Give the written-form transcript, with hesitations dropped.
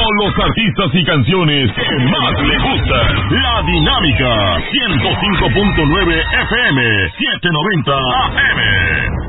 con los artistas y canciones que más le gustan. La Dinámica 105.9 FM, 790 AM.